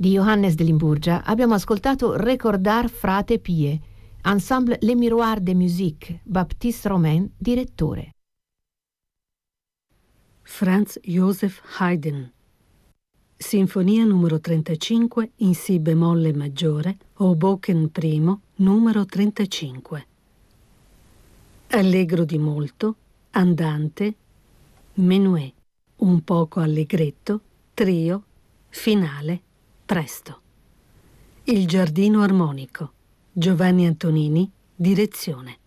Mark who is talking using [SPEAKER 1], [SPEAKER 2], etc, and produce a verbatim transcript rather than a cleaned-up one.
[SPEAKER 1] Di Johannes de Limburgia abbiamo ascoltato Recordar Frate Pie, Ensemble Les Miroirs de Musique, Baptiste Romain, direttore.
[SPEAKER 2] Franz Joseph Haydn. Sinfonia numero trentacinque in Si bemolle maggiore, Hoboken primo, numero trentacinque. Allegro di molto, andante, menuet, un poco allegretto, trio, finale, presto. Il giardino armonico, Giovanni Antonini, direzione.